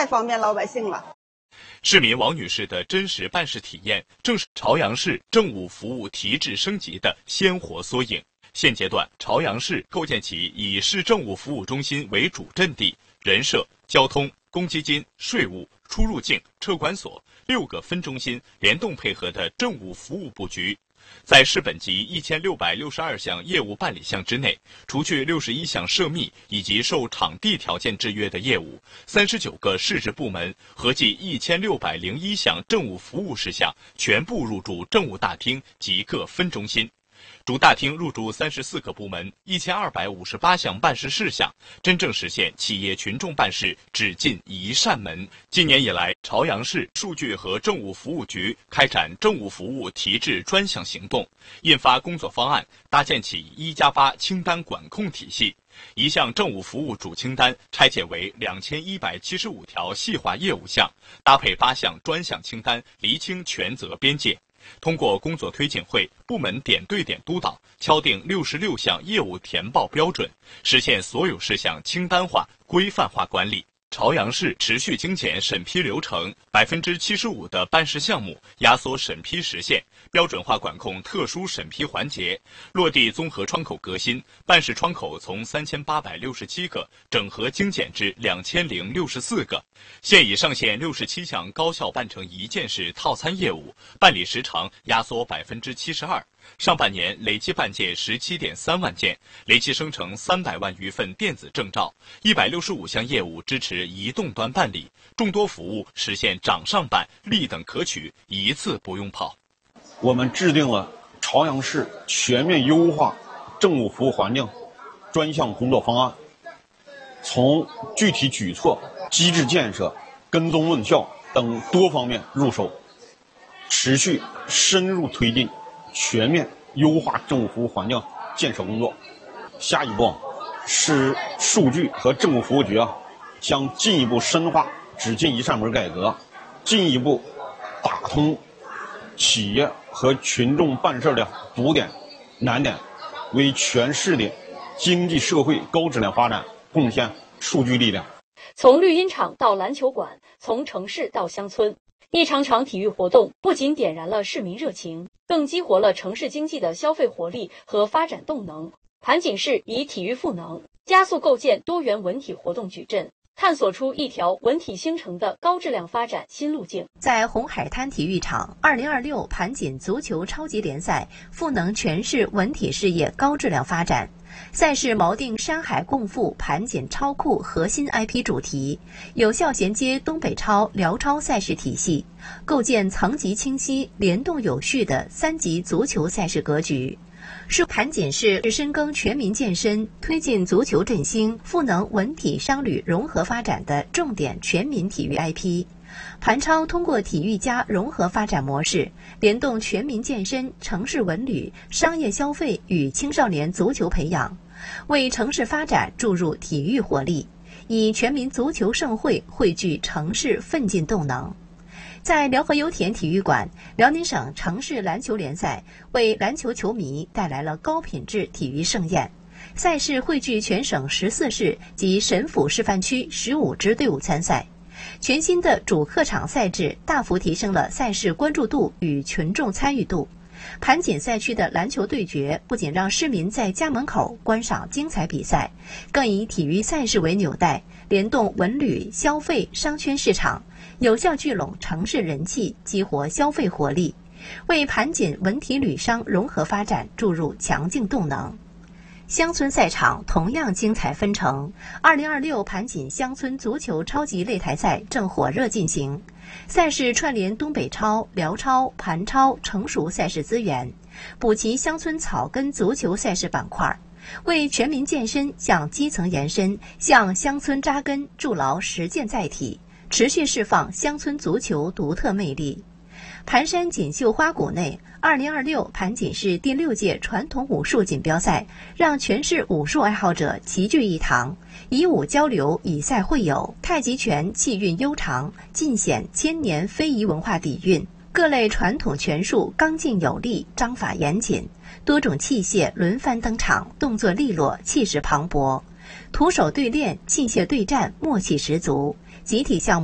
太方便老百姓了。 市民王女士的真实办事体验，正是朝阳市政务服务提质升级的鲜活缩影。现阶段，朝阳市构建起以市政务服务中心为主阵地，人社、交通、公积金、税务、出入境、车管所6个分中心联动配合的政务服务布局。在市本级1662项业务办理项之内，除去61项涉密以及受场地条件制约的业务，39个市直部门合计1601项政务服务事项全部入驻政务大厅及各分中心。主大厅入驻34个部门，1258项办事事项，真正实现企业群众办事只进一扇门。今年以来，朝阳市数据和政务服务局开展政务服务提质专项行动，印发工作方案，搭建起1+8清单管控体系。一项政务服务主清单拆解为2175条细化业务项，搭配8项专项清单，厘清权责边界。通过工作推进会，部门点对点督导，敲定66项业务填报标准，实现所有事项清单化、规范化管理。朝阳市持续精简审批流程，75%的办事项目压缩审批时限，标准化管控特殊审批环节，落地综合窗口革新，办事窗口从3867个整合精简至2064个。现已上线67项高效办成一件事套餐业务，办理时长压缩72%。上半年累计办件17.3万件，累计生成300万余份电子证照，165项业务支持移动端办理，众多服务实现掌上办、立等可取，一次不用跑。 我们制定了朝阳市全面优化政务服务环境专项工作方案，从具体举措、机制建设、跟踪问效等多方面入手，持续深入推进全面优化政务服务环境建设工作。下一步是数据和政务服务局将进一步深化只进一扇门改革，进一步打通企业和群众办事的堵点难点，为全市的经济社会高质量发展贡献数据力量。 从绿茵场到篮球馆，从城市到乡村，一场场体育活动不仅点燃了市民热情，更激活了城市经济的消费活力和发展动能。盘锦市以体育赋能，加速构建多元文体活动矩阵，探索出一条文体兴城的高质量发展新路径。 在红海滩体育场，2026盘锦足球超级联赛赋能全市文体事业高质量发展。赛事锚定山海共富盘锦超酷核心 IP 主题，有效衔接东北超、辽超赛事体系，构建层级清晰、联动有序的3级足球赛事格局。盘锦市深耕全民健身，推进足球振兴，赋能文体商旅融合发展的重点全民体育 IP。盘超通过体育加融合发展模式，联动全民健身、城市文旅、商业消费与青少年足球培养，为城市发展注入体育活力，以全民足球盛会汇聚城市奋进动能。在辽河油田体育馆，辽宁省城市篮球联赛为篮球球迷带来了高品质体育盛宴。赛事汇聚全省14市及沈抚示范区15支队伍参赛。全新的主客场赛制大幅提升了赛事关注度与群众参与度。盘锦赛区的篮球对决不仅让市民在家门口观赏精彩比赛，更以体育赛事为纽带，联动文旅、消费、商圈市场，有效聚拢城市人气，激活消费活力，为盘锦文体旅商融合发展注入强劲动能。乡村赛场同样精彩纷呈，2026盘锦乡村足球超级擂台赛正火热进行。赛事串联东北超、辽超、盘超成熟赛事资源，补齐乡村草根足球赛事板块，为全民健身向基层延伸、向乡村扎根筑牢实践载体，持续释放乡村足球独特魅力。盘山锦绣花鼓内，2026盘锦市第6届传统武术锦标赛让全市武术爱好者齐聚一堂，以武交流，以赛会友，太极拳气韵悠长，尽显千年非遗文化底蕴。各类传统拳术刚劲有力，章法严谨，多种器械轮番登场，动作利落，气势磅礴。徒手对练，器械对战，默契十足。集体项目